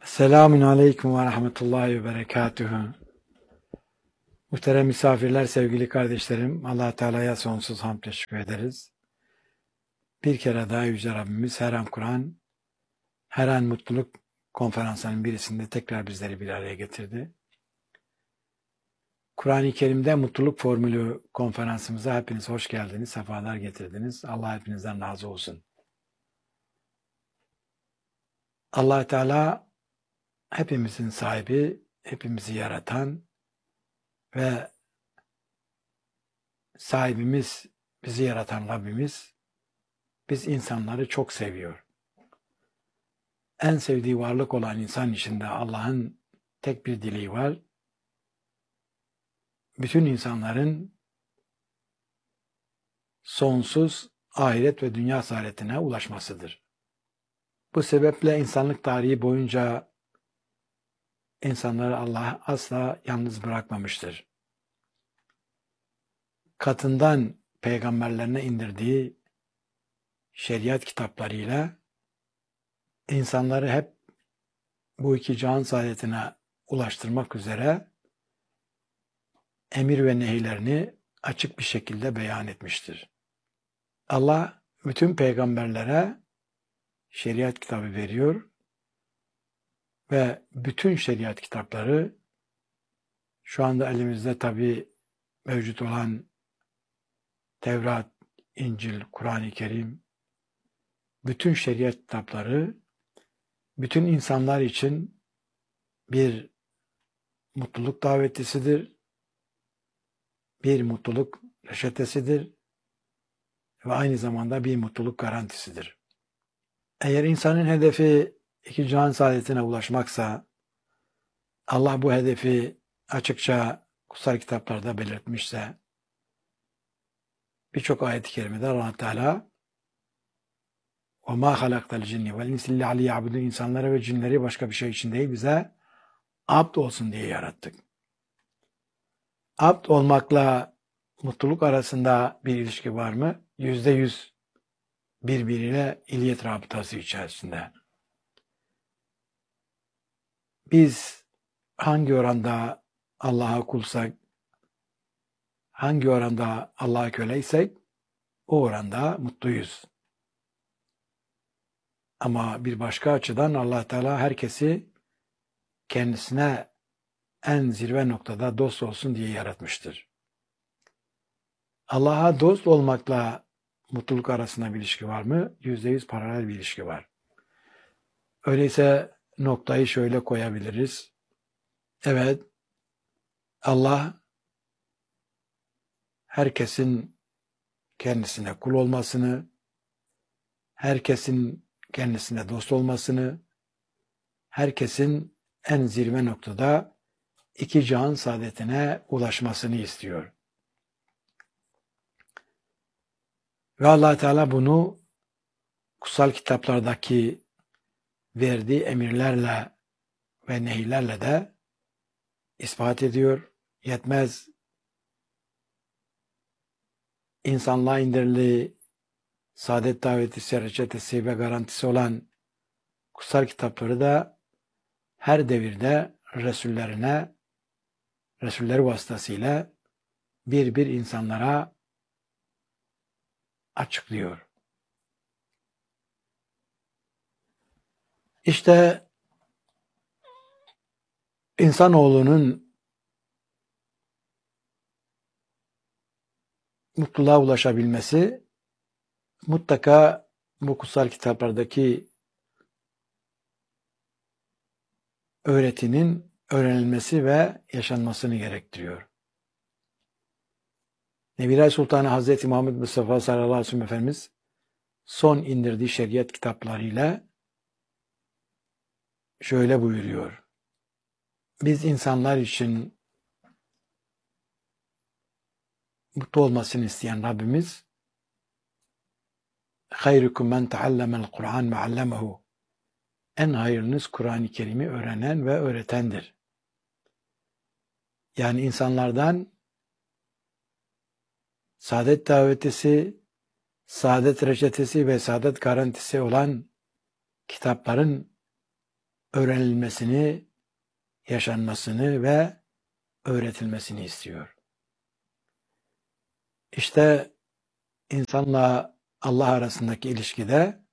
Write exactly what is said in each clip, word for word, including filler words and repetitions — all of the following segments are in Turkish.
Selamun Aleyküm ve Rahmetullahi ve Berekatühü. Muhterem misafirler, sevgili kardeşlerim, Allah Teala'ya sonsuz hamd teşekkür ederiz. Bir kere daha Yüce Rabbimiz her an Kur'an, her an mutluluk konferansının birisinde tekrar bizleri bir araya getirdi. Kur'an-ı Kerim'de mutluluk formülü konferansımıza hepiniz hoş geldiniz, sefalar getirdiniz. Allah hepinizden razı olsun. Allah Teala hepimizin sahibi, hepimizi yaratan ve sahibimiz, bizi yaratan Rabbimiz, biz insanları çok seviyor. En sevdiği varlık olan insan içinde Allah'ın tek bir dileği var. Bütün insanların sonsuz ahiret ve dünya saadetine ulaşmasıdır. Bu sebeple insanlık tarihi boyunca insanları Allah asla yalnız bırakmamıştır. Katından peygamberlerine indirdiği şeriat kitaplarıyla insanları hep bu iki cihan saadetine ulaştırmak üzere emir ve nehirlerini açık bir şekilde beyan etmiştir. Allah bütün peygamberlere şeriat kitabı veriyor ve bütün şeriat kitapları şu anda elimizde tabi mevcut olan Tevrat, İncil, Kur'an-ı Kerim, bütün şeriat kitapları bütün insanlar için bir mutluluk davetisidir, bir mutluluk reçetesidir ve aynı zamanda bir mutluluk garantisidir. Eğer insanın hedefi iki cihan saadetine ulaşmaksa, Allah bu hedefi açıkça kutsal kitaplarda belirtmişse, birçok ayet-i kerimede Allah Teala وَمَا خَلَقْتَ الْجِنِّ وَالْاِنْسِ اللّٰهِ لِيَعْبُدُونَ insanları ve cinleri başka bir şey için değil, bize abd olsun diye yarattık. Abd olmakla mutluluk arasında bir ilişki var mı? Yüzde yüz birbiriyle illiyet rabıtası içerisinde. Biz hangi oranda Allah'a kulsak, hangi oranda Allah'a köleysek, o oranda mutluyuz. Ama bir başka açıdan Allah Teala herkesi kendisine en zirve noktada dost olsun diye yaratmıştır. Allah'a dost olmakla mutluluk arasında bir ilişki var mı? Yüzde yüz paralel bir ilişki var. Öyleyse noktayı şöyle koyabiliriz. Evet, Allah herkesin kendisine kul olmasını, herkesin kendisine dost olmasını, herkesin en zirve noktada iki cihan saadetine ulaşmasını istiyor. Ve Allah Teala bunu kutsal kitaplardaki verdiği emirlerle ve nehirlerle de ispat ediyor. Yetmez, insanlığa indirdiği saadet davetisi, reçetesi ve garantisi olan kutsal kitapları da her devirde Resullerine, Resulleri vasıtasıyla bir bir insanlara açıklıyor. İşte insanoğlunun mutluluğa ulaşabilmesi mutlaka bu kutsal kitaplardaki öğretinin öğrenilmesi ve yaşanmasını gerektiriyor. Nebiler Sultanı Hazreti Muhammed Mustafa sallallahu aleyhi ve sellem Efendimiz son indirdiği şeriat kitaplarıyla şöyle buyuruyor. Biz insanlar için mutlu olmasını isteyen Rabbimiz hayrukum men teallemel Kur'an ve allemehu, en hayırınız Kur'an-ı Kerim'i öğrenen ve öğretendir. Yani insanlardan saadet davetisi, saadet reçetesi ve saadet garantisi olan kitapların öğrenilmesini, yaşanmasını ve öğretilmesini istiyor. İşte insanla Allah arasındaki ilişkide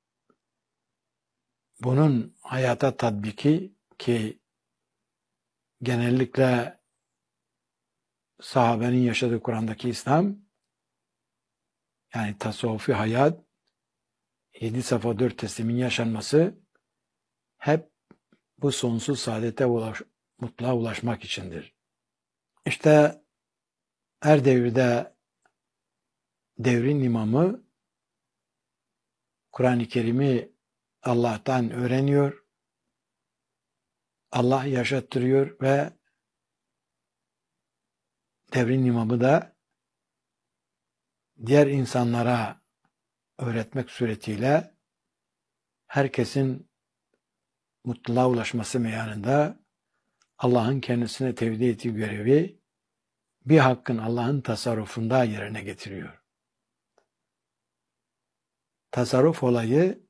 bunun hayata tatbiki, ki genellikle sahabenin yaşadığı Kur'an'daki İslam, yani tasavvufi hayat, yedi safa dört teslimin yaşanması hep bu sonsuz saadete ulaş, mutluluğa ulaşmak içindir. İşte her devirde devrin imamı Kur'an-ı Kerim'i Allah'tan öğreniyor, Allah yaşattırıyor ve devrin imamı da diğer insanlara öğretmek suretiyle herkesin mutluluğa ulaşması meyanında Allah'ın kendisine tevdi ettiği görevi bir hakkın Allah'ın tasarrufunda yerine getiriyor. Tasarruf olayı,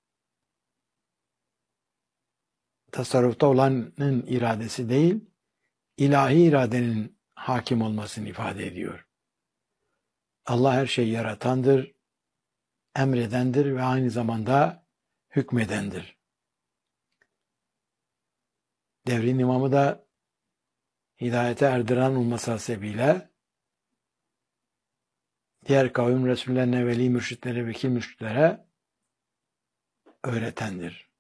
tasarrufta olanın iradesi değil, ilahi iradenin hakim olmasını ifade ediyor. Allah her şeyi yaratandır, emredendir ve aynı zamanda hükmedendir. Devrin imamı da hidayete erdiren olması hasebiyle diğer kavim resullerine, veli mürşitlere, vekil mürşitlere öğretendir.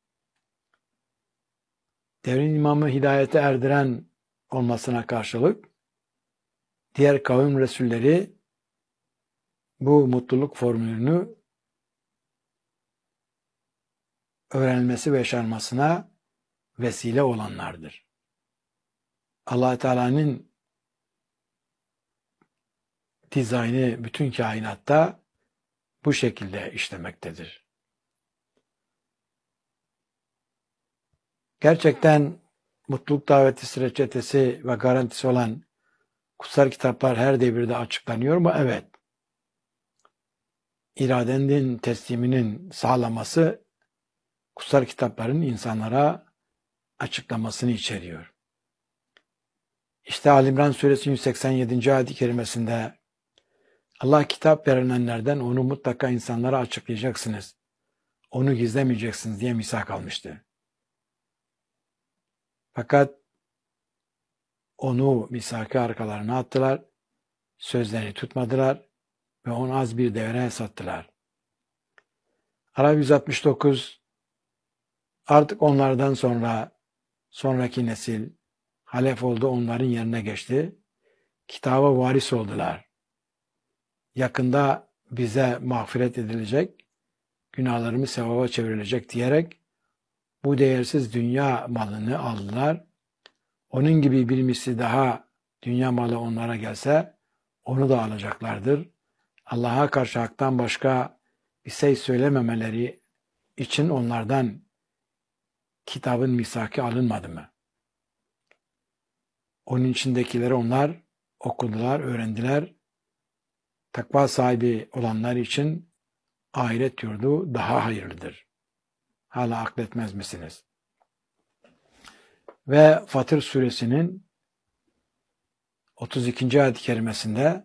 Devrin imamı hidayete erdiren olmasına karşılık diğer kavim resulleri bu mutluluk formülünü öğrenilmesi ve yaşanmasına vesile olanlardır. Allah Teala'nın dizaynı bütün kainatta bu şekilde işlemektedir. Gerçekten mutluluk daveti reçetesi ve garantisi olan kutsal kitaplar her devirde açıklanıyor mu? Evet. İradenin tesliminin sağlaması kutsal kitapların insanlara açıklamasını içeriyor. İşte Ali İmran Suresi yüz seksen yedinci ayet-i kerimesinde Allah kitap verilenlerden onu mutlaka insanlara açıklayacaksınız, onu gizlemeyeceksiniz diye misak almıştı. Fakat onu misakı arkalarına attılar, sözlerini tutmadılar ve onu az bir devre sattılar. Araf yüz altmış dokuz, artık onlardan sonra sonraki nesil halef oldu, onların yerine geçti. Kitaba varis oldular. Yakında bize mağfiret edilecek, günahlarımız sevaba çevrilecek diyerek bu değersiz dünya malını aldılar. Onun gibi bir misli daha dünya malı onlara gelse onu da alacaklardır. Allah'a karşı haktan başka bir şey söylememeleri için onlardan kitabın misaki alınmadı mı? Onun içindekileri onlar okudular, öğrendiler. Takva sahibi olanlar için ahiret yurdu daha hayırlıdır. Hala akletmez misiniz? Ve Fatır suresinin otuz ikinci ayet-i kerimesinde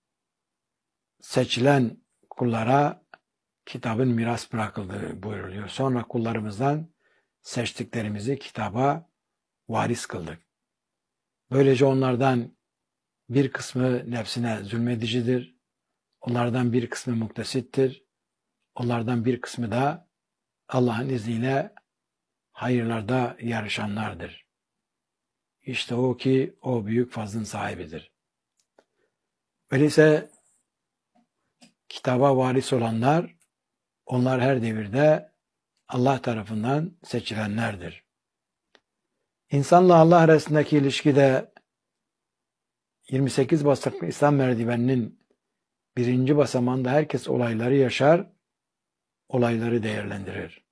seçilen kullara kitabın miras bırakıldığı buyuruluyor. Sonra kullarımızdan seçtiklerimizi kitaba varis kıldık. Böylece onlardan bir kısmı nefsine zulmedicidir. Onlardan bir kısmı muktesittir. Onlardan bir kısmı da Allah'ın izniyle hayırlarda yarışanlardır. İşte o ki o büyük fazlın sahibidir. Öyleyse kitaba varis olanlar, onlar her devirde Allah tarafından seçilenlerdir. İnsanla Allah arasındaki ilişkide yirmi sekiz basamaklı İslam merdiveninin birinci basamağında herkes olayları yaşar, olayları değerlendirir.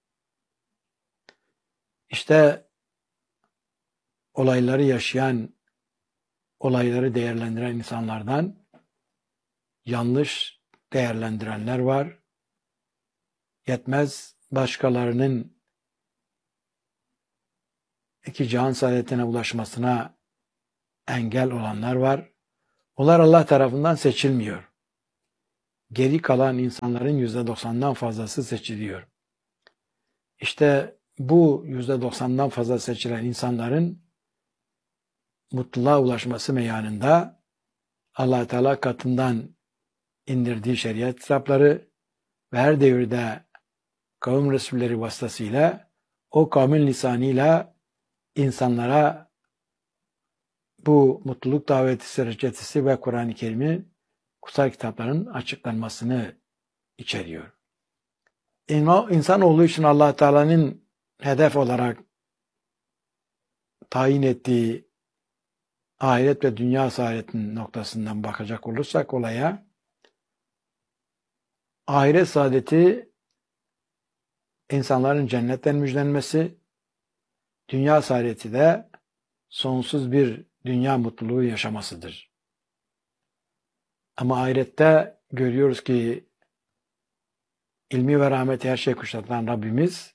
İşte olayları yaşayan, olayları değerlendiren insanlardan yanlış değerlendirenler var. Yetmez, başkalarının iki cihan saadetine ulaşmasına engel olanlar var. Onlar Allah tarafından seçilmiyor. Geri kalan insanların yüzde doksandan fazlası seçiliyor. İşte bu yüzde doksandan fazla seçilen insanların mutluluğa ulaşması meyanında Allah Teala katından indirdiği şeriat kitapları ve her devirde kavim resulleri vasıtasıyla o kavmin lisanıyla insanlara bu mutluluk daveti reçetesi ve Kur'an-ı Kerim'in kutsal kitapların açıklanmasını içeriyor. İnsanoğlu için Allah Teala'nın hedef olarak tayin ettiği ahiret ve dünya saadetinin noktasından bakacak olursak olaya, ahiret saadeti insanların cennetten müjdenmesi, dünya saadeti de sonsuz bir dünya mutluluğu yaşamasıdır. Ama ahirette görüyoruz ki ilmi ve rahmeti her şey kuşatan Rabbimiz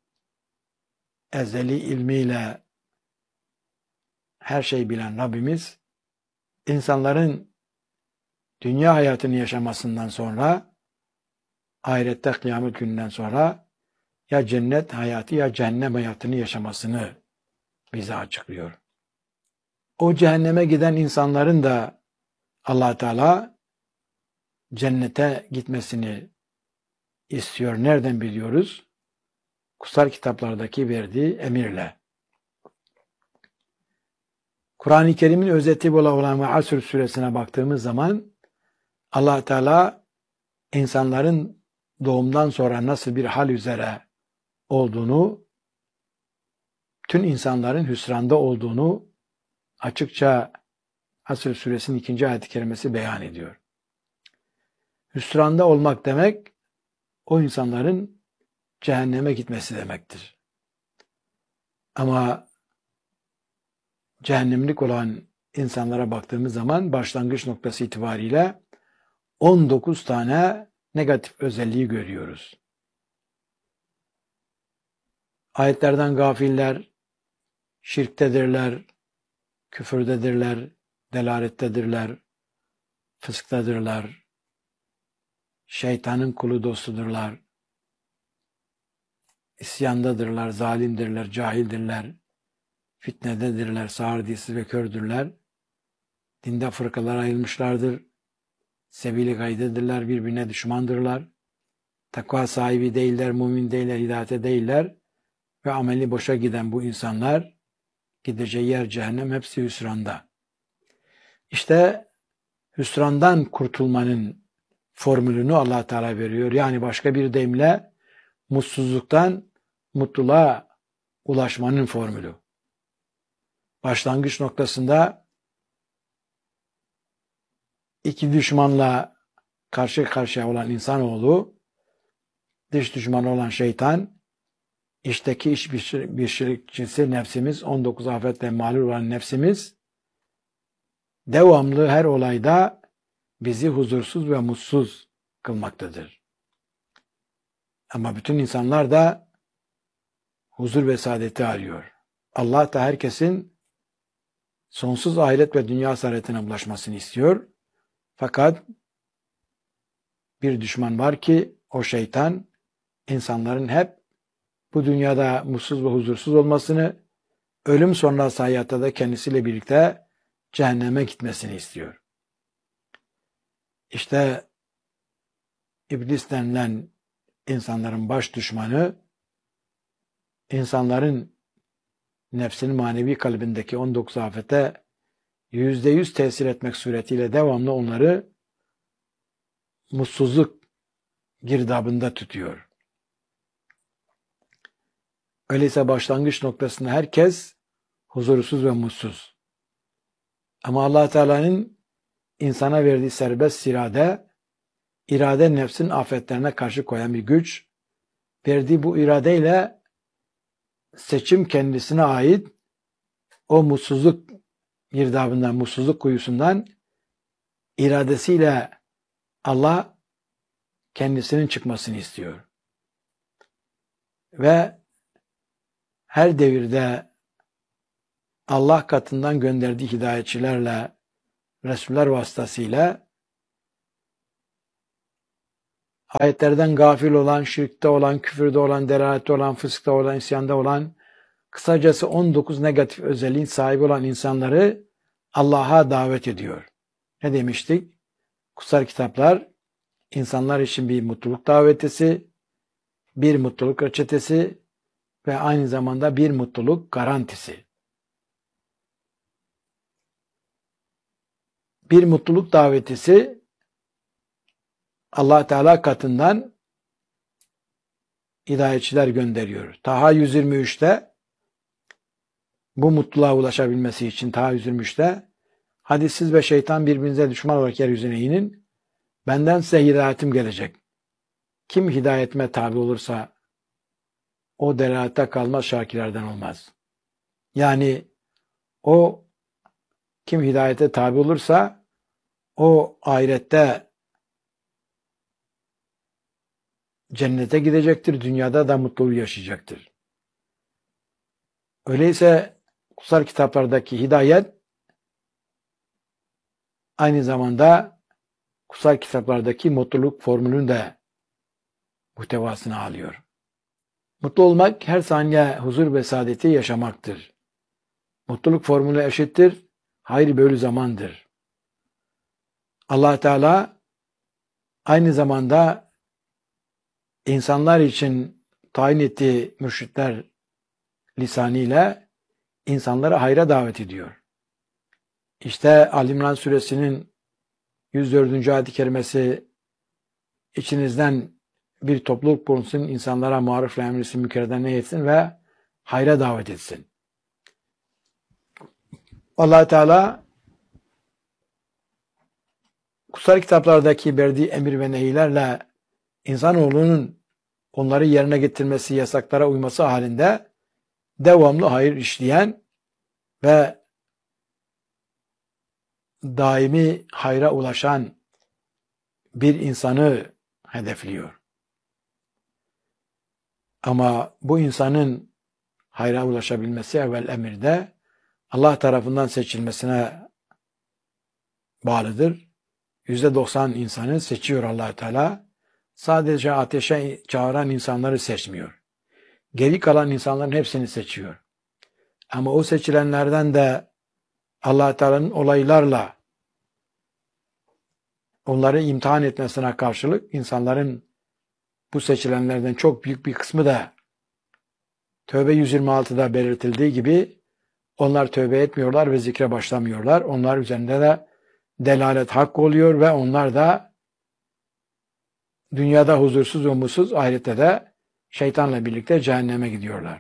ezeli ilmiyle her şeyi bilen Rabbimiz insanların dünya hayatını yaşamasından sonra ahirette kıyamet gününden sonra ya cennet hayatı ya cehennem hayatını yaşamasını bize açıklıyor. O cehenneme giden insanların da Allah Teala cennete gitmesini istiyor. Nereden biliyoruz? Kutsal kitaplardaki verdiği emirle. Kur'an-ı Kerim'in özeti olan ve Asr suresine baktığımız zaman Allah Teala insanların doğumdan sonra nasıl bir hal üzere olduğunu, tüm insanların hüsranda olduğunu açıkça Asr suresinin ikinci ayet-i kerimesi beyan ediyor. Hüsranda olmak demek, o insanların cehenneme gitmesi demektir. Ama cehennemlik olan insanlara baktığımız zaman başlangıç noktası itibariyle on dokuz tane negatif özelliği görüyoruz. Ayetlerden gafiller, şirktedirler, küfürdedirler, delalettedirler, fısktadırlar, şeytanın kulu dostudurlar, isyandadırlar, zalimdirler, cahildirler, fitnededirler, sağır, dilsiz ve kördürler, dinde fırkalara ayrılmışlardır, sebili gaydedirler, birbirine düşmandırlar, takva sahibi değiller, mümin değiller, hidayete değiller ve ameli boşa giden bu insanlar, gideceği yer cehennem, hepsi hüsranda. İşte hüsrandan kurtulmanın formülünü Allah Teala veriyor. Yani başka bir deyimle mutsuzluktan mutluluğa ulaşmanın formülü. Başlangıç noktasında iki düşmanla karşı karşıya olan insanoğlu, dış düşmanı olan şeytan, içteki iç bir şirkçisi nefsimiz, on dokuz afetle malul olan nefsimiz, devamlı her olayda bizi huzursuz ve mutsuz kılmaktadır. Ama bütün insanlar da huzur ve saadeti arıyor. Allah da herkesin sonsuz ahiret ve dünya saadetine ulaşmasını istiyor. Fakat bir düşman var ki o şeytan insanların hep bu dünyada mutsuz ve huzursuz olmasını, ölüm sonrası hayatta da kendisiyle birlikte cehenneme gitmesini istiyor. İşte iblis denilen insanların baş düşmanı, insanların nefsinin manevi kalbindeki on dokuz afete yüzde yüz tesir etmek suretiyle devamlı onları mutsuzluk girdabında tutuyor. Öyleyse başlangıç noktasında herkes huzursuz ve mutsuz. Ama Allah Teala'nın insana verdiği serbest irade, irade nefsin afetlerine karşı koyan bir güç, verdiği bu iradeyle seçim kendisine ait, o mutsuzluk girdabından, mutsuzluk kuyusundan iradesiyle Allah kendisinin çıkmasını istiyor. Ve her devirde Allah katından gönderdiği hidayetçilerle, Resuller vasıtasıyla ayetlerden gafil olan, şirkte olan, küfürde olan, delalette olan, fıskta olan, isyanda olan, kısacası on dokuz negatif özelliğin sahibi olan insanları Allah'a davet ediyor. Ne demiştik? Kutsal kitaplar insanlar için bir mutluluk davetisi, bir mutluluk reçetesi ve aynı zamanda bir mutluluk garantisi. Bir mutluluk davetisi Allah Teala katından hidayetçiler gönderiyor. Taha yüz yirmi üçte bu mutluluğa ulaşabilmesi için Taha yüz yirmi üçte hadi siz ve şeytan birbirinize düşman olarak yeryüzüne inin. Benden size hidayetim gelecek. Kim hidayetime tabi olursa o delalette kalmaz, şakirlerden olmaz. Yani o kim hidayete tabi olursa o ahirette cennete gidecektir, dünyada da mutluluğu yaşayacaktır. Öyleyse kutsal kitaplardaki hidayet aynı zamanda kutsal kitaplardaki mutluluk formülünün de muhtevasını alıyor. Mutlu olmak her saniye huzur ve saadeti yaşamaktır. Mutluluk formülü eşittir, hayır bölü zamandır. Allah Teala aynı zamanda insanlar için tayin ettiği mürşitler lisanıyla insanları hayra davet ediyor. İşte Ali İmran suresinin yüz dördüncü ayet-i kerimesi içinizden bir topluluk bulunsun, insanlara maruf ve emrisi münkerden neyetsin ve hayra davet etsin. Allah Teala kutsal kitaplardaki verdiği emir ve nehirlerle insanoğlunun onları yerine getirmesi, yasaklara uyması halinde devamlı hayır işleyen ve daimi hayra ulaşan bir insanı hedefliyor. Ama bu insanın hayra ulaşabilmesi evvel emirde Allah tarafından seçilmesine bağlıdır. yüzde doksan insanı seçiyor Allah Teala. Sadece ateşe çağıran insanları seçmiyor. Geri kalan insanların hepsini seçiyor. Ama o seçilenlerden de Allah Teala'nın olaylarla onları imtihan etmesine karşılık insanların bu seçilenlerden çok büyük bir kısmı da Tevbe yüz yirmi altıda belirtildiği gibi onlar tövbe etmiyorlar ve zikre başlamıyorlar. Onlar üzerinde de delalet hak oluyor ve onlar da dünyada huzursuz ve mutsuz, ahirette de şeytanla birlikte cehenneme gidiyorlar.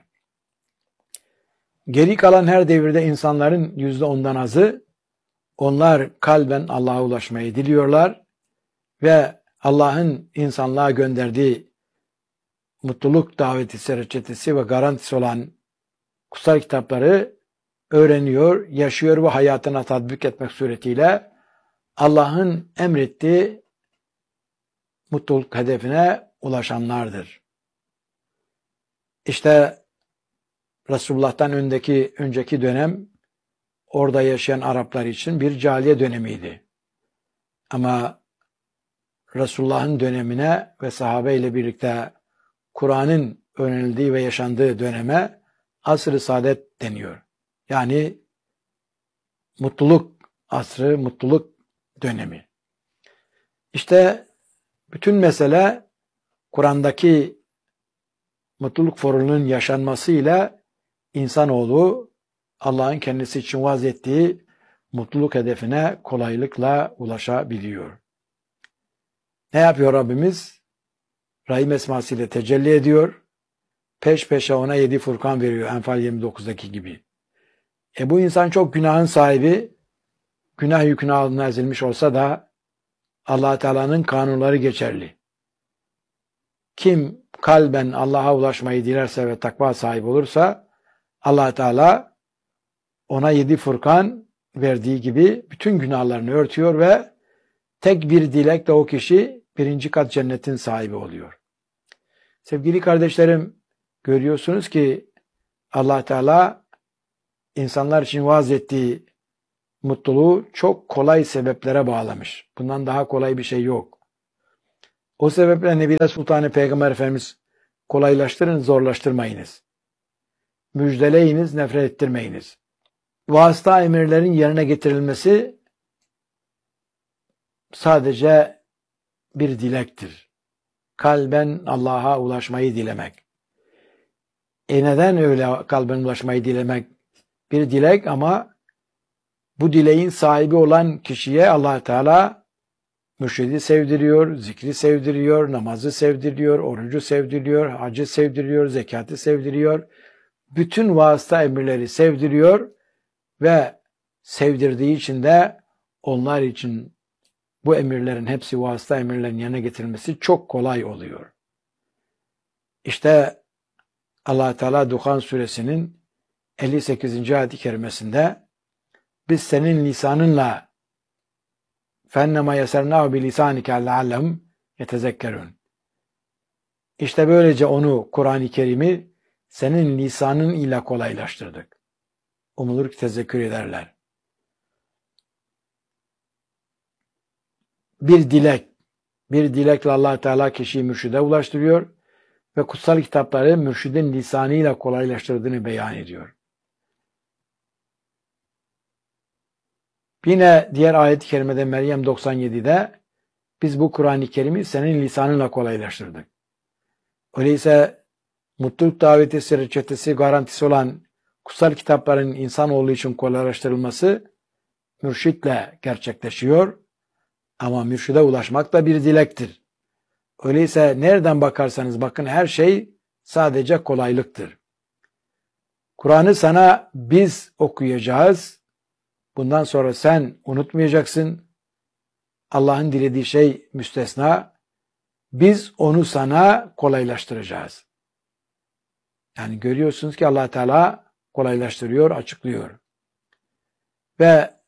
Geri kalan her devirde insanların yüzde ondan azı onlar kalben Allah'a ulaşmayı diliyorlar ve Allah'ın insanlığa gönderdiği mutluluk davetisi, reçetesi ve garantisi olan kutsal kitapları öğreniyor, yaşıyor ve hayatına tatbik etmek suretiyle Allah'ın emrettiği mutluluk hedefine ulaşanlardır. İşte Resulullah'tan önceki, önceki dönem orada yaşayan Araplar için bir cahiliye dönemiydi. Ama Resulullah'ın dönemine ve sahabe ile birlikte Kur'an'ın öğrenildiği ve yaşandığı döneme asr-ı saadet deniyor. Yani mutluluk asrı, mutluluk dönemi. İşte bütün mesele Kur'an'daki mutluluk formülünün yaşanmasıyla insanoğlu Allah'ın kendisi için vaaz ettiği mutluluk hedefine kolaylıkla ulaşabiliyor. Ne yapıyor Rabbimiz? Rahim esmasıyla tecelli ediyor. Peş peşe ona yedi Furkan veriyor Enfal yirmi dokuzdaki gibi. E bu insan çok günahın sahibi, günah yükünü altına ezilmiş olsa da Allah Teala'nın kanunları geçerli. Kim kalben Allah'a ulaşmayı dilerse ve takva sahibi olursa Allah Teala ona yedi Furkan verdiği gibi bütün günahlarını örtüyor ve tek bir dilekle o kişi birinci kat cennetin sahibi oluyor. Sevgili kardeşlerim, görüyorsunuz ki Allah Teala insanlar için vaaz ettiği mutluluğu çok kolay sebeplere bağlamış. Bundan daha kolay bir şey yok. O sebeple Nebi Sultanı Peygamber Efendimiz kolaylaştırın, zorlaştırmayınız. Müjdeleyiniz, nefret ettirmeyiniz. Vasıta emirlerin yerine getirilmesi sadece bir dilektir. Kalben Allah'a ulaşmayı dilemek. E neden öyle kalben ulaşmayı dilemek? Bir dilek ama bu dileğin sahibi olan kişiye Allah Teala mürşidi sevdiriyor, zikri sevdiriyor, namazı sevdiriyor, orucu sevdiriyor, hacı sevdiriyor, zekatı sevdiriyor. Bütün vasıta emirleri sevdiriyor ve sevdirdiği için de onlar için bu emirlerin hepsi vasıta emirlerin yerine getirilmesi çok kolay oluyor. İşte Allah Teala Duhan suresinin elli sekizinci ayet-i kerimesinde biz senin lisanınla fennema yesernâhu bi lisânike leallehum yetezekkerûn. İşte böylece onu Kur'an-ı Kerim'i senin lisanın ile kolaylaştırdık. Umulur ki tezekkür ederler. Bir dilek, bir dilekle Allah Teala kişiyi mürşide ulaştırıyor ve kutsal kitapları mürşidin lisanıyla kolaylaştırdığını beyan ediyor. Yine diğer ayet-i kerimede Meryem doksan yedide biz bu Kur'an-ı Kerim'i senin lisanınla kolaylaştırdık. Öyleyse mutluluk daveti reçetesi garantisi olan kutsal kitapların insanoğlu için kolaylaştırılması mürşitle gerçekleşiyor. Ama mürşide ulaşmak da bir dilektir. Öyleyse nereden bakarsanız bakın her şey sadece kolaylıktır. Kur'an'ı sana biz okuyacağız. Bundan sonra sen unutmayacaksın. Allah'ın dilediği şey müstesna. Biz onu sana kolaylaştıracağız. Yani görüyorsunuz ki Allah Teala kolaylaştırıyor, açıklıyor. Ve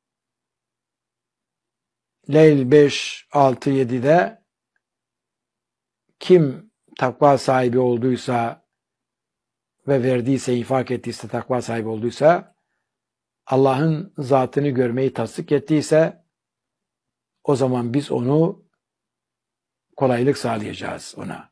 Leyl beş, altı, yedide kim takva sahibi olduysa ve verdiyse, infak ettiyse, takva sahibi olduysa, Allah'ın zatını görmeyi tasdik ettiyse, o zaman biz onu kolaylık sağlayacağız ona.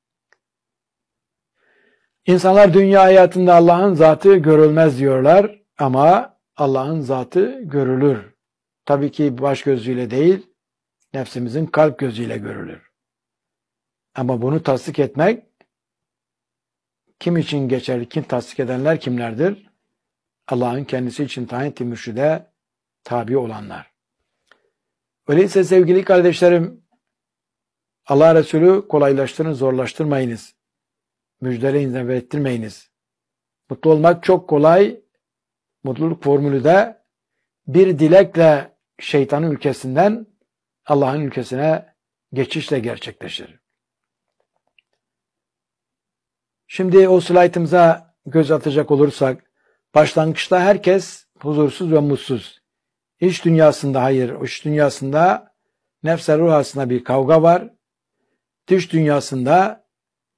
İnsanlar dünya hayatında Allah'ın zatı görülmez diyorlar ama Allah'ın zatı görülür. Tabii ki baş gözüyle değil, nefsimizin kalp gözüyle görülür. Ama bunu tasdik etmek kim için geçerli, kim tasdik edenler kimlerdir? Allah'ın kendisi için tayin ettiği mürşide tabi olanlar. Öyleyse sevgili kardeşlerim, Allah Resulü kolaylaştırın, zorlaştırmayınız. Müjdeleyin, nefret ettirmeyiniz. Mutlu olmak çok kolay. Mutluluk formülü de bir dilekle şeytanın ülkesinden Allah'ın ülkesine geçişle gerçekleşir. Şimdi o slaytımıza göz atacak olursak, başlangıçta herkes huzursuz ve mutsuz. İç dünyasında hayır, iç dünyasında nefs-i ruh arasında bir kavga var. Dış dünyasında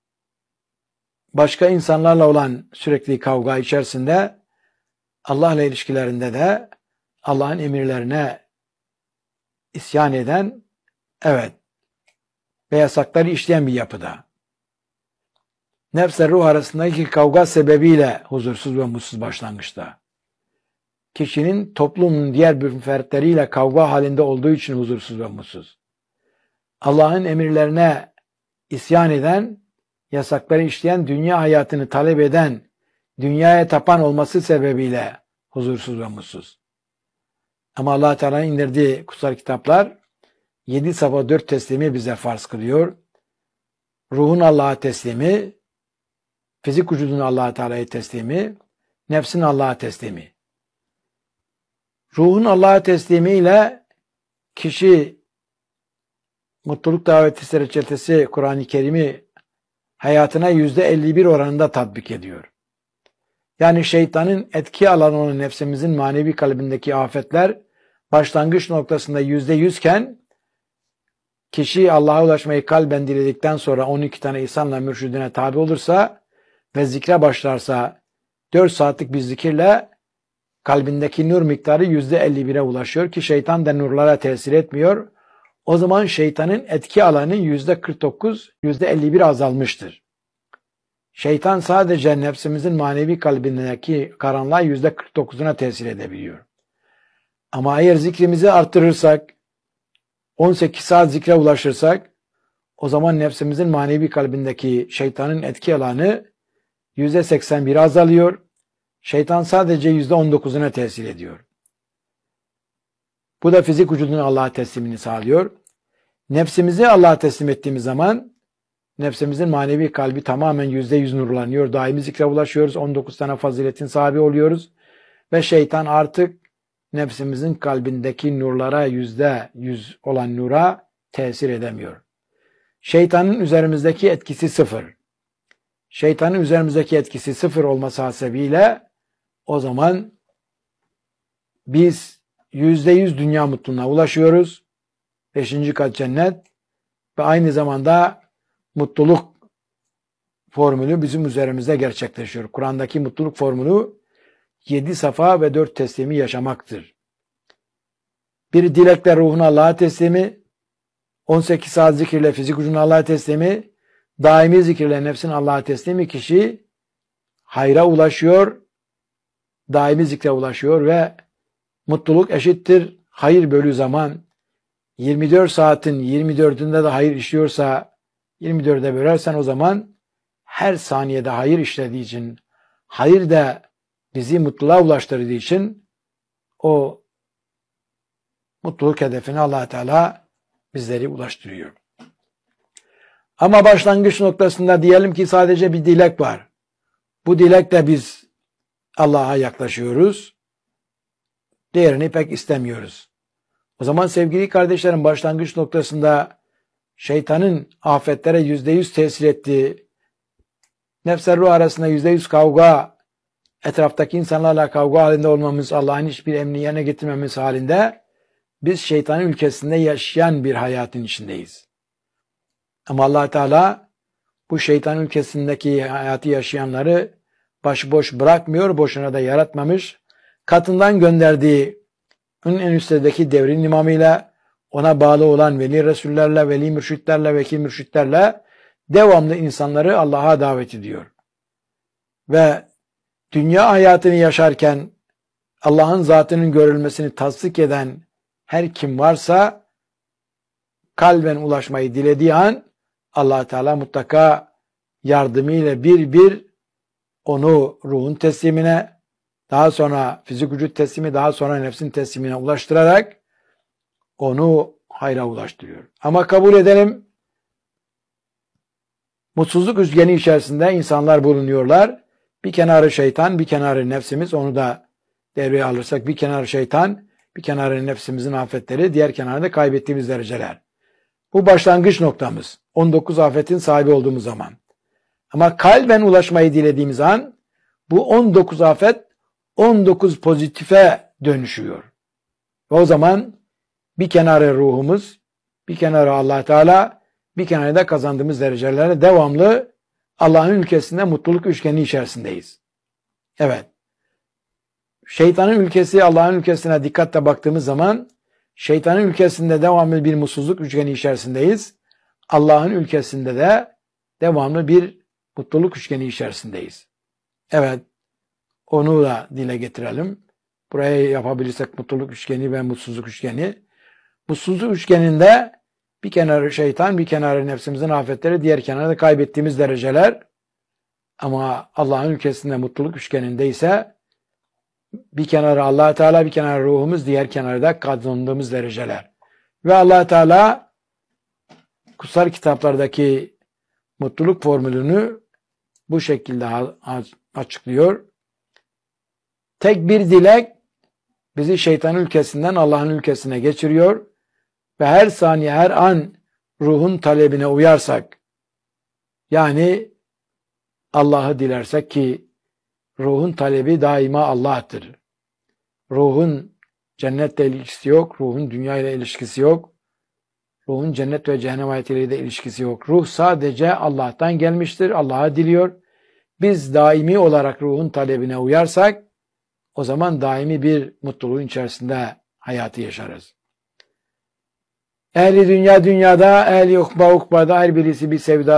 başka insanlarla olan sürekli kavga içerisinde Allah'la ilişkilerinde de Allah'ın emirlerine isyan eden, evet, ve yasakları işleyen bir yapıda. Nefs-i ruh arasındaki kavga sebebiyle huzursuz ve mutsuz başlangıçta. Kişinin toplumun diğer bir fertleriyle kavga halinde olduğu için huzursuz ve mutsuz. Allah'ın emirlerine isyan eden, yasakları işleyen, dünya hayatını talep eden, dünyaya tapan olması sebebiyle huzursuz ve mutsuz. Ama Allah Teala'nın indirdiği kutsal kitaplar yedi safa dört teslimi bize farz kılıyor. Ruhun Allah'a teslimi, fizik vücudun Allah Teala'ya teslimi, nefsin Allah'a teslimi. Ruhun Allah'a teslimiyle kişi mutluluk daveti reçetesi Kur'an-ı Kerim'i hayatına yüzde elli bir oranında tatbik ediyor. Yani şeytanın etki alanı olan nefsimizin manevi kalbindeki afetler başlangıç noktasında yüzde yüzken kişi Allah'a ulaşmayı kalben diledikten sonra on iki tane ihsanla mürşidine tabi olursa ve zikre başlarsa dört saatlik bir zikirle kalbindeki nur miktarı yüzde elli bire ulaşıyor ki şeytan da nurlara tesir etmiyor. O zaman şeytanın etki alanı yüzde kırk dokuz, yüzde elli bir azalmıştır. Şeytan sadece nefsimizin manevi kalbindeki karanlığa yüzde kırk dokuzuna tesir edebiliyor. Ama eğer zikrimizi arttırırsak, on sekiz saat zikre ulaşırsak, o zaman nefsimizin manevi kalbindeki şeytanın etki alanı yüzde seksen bir azalıyor. Şeytan sadece yüzde on dokuzuna tesir ediyor. Bu da fizik vücudun Allah'a teslimini sağlıyor. Nefsimizi Allah'a teslim ettiğimiz zaman nefsimizin manevi kalbi tamamen yüzde yüz nurlanıyor. Daimi zikre ulaşıyoruz. on dokuz tane faziletin sahibi oluyoruz. Ve şeytan artık nefsimizin kalbindeki nurlara yüzde yüz olan nura tesir edemiyor. Şeytanın üzerimizdeki etkisi sıfır. Şeytanın üzerimizdeki etkisi sıfır olması hasebiyle o zaman biz yüzde yüz dünya mutluluğuna ulaşıyoruz. Beşinci kat cennet ve aynı zamanda mutluluk formülü bizim üzerimizde gerçekleşiyor. Kur'an'daki mutluluk formülü yedi safa ve dört teslimi yaşamaktır. Bir dilekle ruhun Allah'a teslimi, on sekiz saat zikirle fizik vücudun Allah'a teslimi, daimi zikirle nefsin Allah'a teslimi kişi hayra ulaşıyor, daimi zikre ulaşıyor ve mutluluk eşittir hayır bölü zaman. yirmi dört saatin yirmi dördünde de hayır işliyorsa yirmi dörde bölersen o zaman her saniyede hayır işlediği için, hayır da bizi mutluluğa ulaştırdığı için o mutluluk hedefine Allah Teala bizleri ulaştırıyor. Ama başlangıç noktasında diyelim ki sadece bir dilek var. Bu dilekle biz Allah'a yaklaşıyoruz. Diğerini pek istemiyoruz. O zaman sevgili kardeşlerim başlangıç noktasında şeytanın afetlere yüzde yüz tesir ettiği, nefsler ruh arasında yüzde yüz kavga, etraftaki insanlarla kavga halinde olmamız, Allah'ın hiçbir emrini yerine getirmemiz halinde biz şeytanın ülkesinde yaşayan bir hayatın içindeyiz. Ama Allah Teala bu şeytan ülkesindeki hayatı yaşayanları başıboş bırakmıyor, boşuna da yaratmamış. Katından gönderdiği en üstteki devrin imamıyla, ona bağlı olan veli resullerle, veli mürşitlerle, vekil mürşitlerle devamlı insanları Allah'a davet ediyor. Ve dünya hayatını yaşarken Allah'ın zatının görülmesini tasdik eden her kim varsa kalben ulaşmayı dilediği an Allah Teala mutlaka yardımıyla bir bir onu ruhun teslimine, daha sonra fizik vücut teslimi, daha sonra nefsin teslimine ulaştırarak onu hayra ulaştırıyor. Ama kabul edelim, mutsuzluk üçgeni içerisinde insanlar bulunuyorlar. Bir kenarı şeytan, bir kenarı nefsimiz, onu da devreye alırsak bir kenarı şeytan, bir kenarı nefsimizin afetleri, diğer kenarında kaybettiğimiz dereceler. Bu başlangıç noktamız. on dokuz afetin sahibi olduğumuz zaman. Ama kalben ulaşmayı dilediğimiz an bu on dokuz afet on dokuz pozitife dönüşüyor. Ve o zaman bir kenarı ruhumuz, bir kenarı Allah Teala, bir kenarı da kazandığımız derecelerle devamlı Allah'ın ülkesinde mutluluk üçgeni içerisindeyiz. Evet. Şeytanın ülkesi Allah'ın ülkesine dikkatle baktığımız zaman şeytanın ülkesinde devamlı bir mutsuzluk üçgeni içerisindeyiz. Allah'ın ülkesinde de devamlı bir mutluluk üçgeni içerisindeyiz. Evet. Onu da dile getirelim. Buraya yapabilirsek mutluluk üçgeni ve mutsuzluk üçgeni. Mutsuzluk üçgeninde bir kenarı şeytan, bir kenarı nefsimizin afetleri, diğer kenarda kaybettiğimiz dereceler. Ama Allah'ın ülkesinde mutluluk üçgeninde ise bir kenarı Allah Teala, bir kenarı ruhumuz, diğer kenarda kazandığımız dereceler. Ve Allah Teala kutsal kitaplardaki mutluluk formülünü bu şekilde açıklıyor. Tek bir dilek bizi şeytanın ülkesinden Allah'ın ülkesine geçiriyor ve her saniye, her an ruhun talebine uyarsak, yani Allah'ı dilersek ki ruhun talebi daima Allah'tır. Ruhun cennetle ilişkisi yok, ruhun dünyayla ilişkisi yok, ruhun cennet ve cehennem hayatıyla de ilişkisi yok. Ruh sadece Allah'tan gelmiştir, Allah'a diliyor. Biz daimi olarak ruhun talebine uyarsak, O zaman daimi bir mutluluğun içerisinde hayatı yaşarız. Ehli dünya dünyada, ehli ukba ukbada, her birisi bir sevda